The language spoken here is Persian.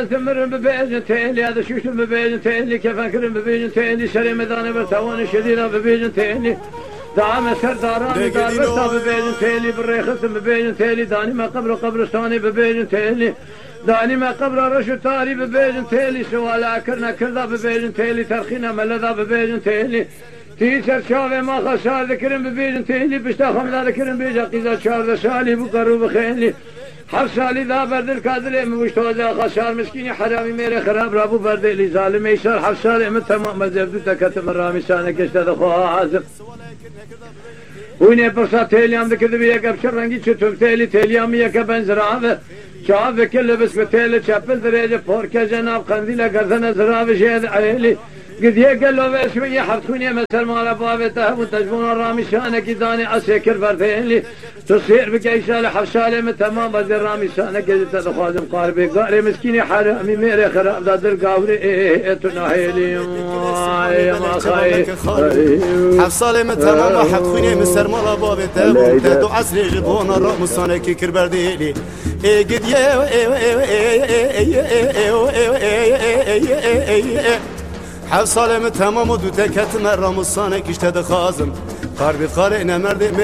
ثمرن ببيجن تيلي هذا شوشن ببيجن تيلي كفكرن ببيجن تيلي شري ميدان برتوان شدينا ببيجن تيلي دعم سرداران دار برتا ببيجن تيلي بالريخس ببيجن تيلي داني ما قبرستاني ببيجن تيلي داني ما قبر رشو تاري ببيجن تيلي سوالا كرنا كردا ببيجن تيلي ترخينا ملدا ببيجن تيلي تيسر شاوه ما خسار ذكرن ببيجن تيلي بشتا خمدا ذكرن بيجا قيزا شارد سالي بقرو بخيلي حف سالي ذا برد الكادر مشتوزا خسار مسكيني حرامي ميري خراب رابو برد اللي ظالم يسار حف سالي من تمام مزبدو تكتم الرامي سانك اشتد خواه عازم ويني برسا تيليام ذكر بيك ابشر رنگي چتوب تيليام يك بنزراوه شاف كل بس بتيلي چپل درجه پوركه جناب قنديله گردن زراوه شهد عيلي قد يقل له بس شويه حطوني مثل ما لبابه تهم وتجبون الرامي شانك داني اسكر بردين تصير بقيسال حفساله من تمام بدر الرامي شانك جت تخازم قاربي قاري مسكيني حرامي ميري خراب دادر قاوري تناهيلي يا ما خاي حفساله من تمام حطوني مثل ما لبابه تهم تدو عصر جبون الرامي شانك كربرديلي قد حف سالم تمام و دو تکت مرام و سانه کشته دخازم قربی قاره نمرده